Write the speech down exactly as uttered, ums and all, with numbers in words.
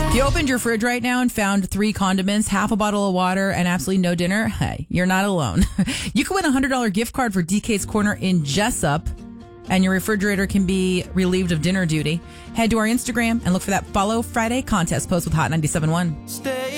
If you opened your fridge right now and found three condiments, half a bottle of water, and absolutely no dinner, hey, you're not alone. You could win a one hundred dollars gift card for D K's Corner in Jessup, and your refrigerator can be relieved of dinner duty. Head to our Instagram and look for that Follow Friday contest post with Hot ninety-seven point one. Stay